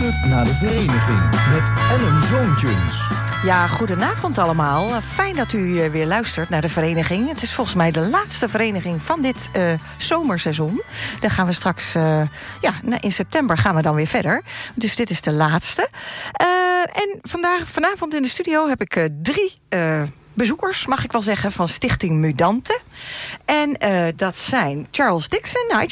luistert naar de vereniging met Ellen Zoontjens. Ja, goedenavond allemaal. Fijn dat u weer luistert naar de vereniging. Het is volgens mij de laatste vereniging van dit zomerseizoen. Dan gaan we straks, in september gaan we dan weer verder. Dus dit is de laatste. En vanavond in de studio heb ik 3 bezoekers, mag ik wel zeggen, van Stichting Mudante. En dat zijn Charles Dixon. Hi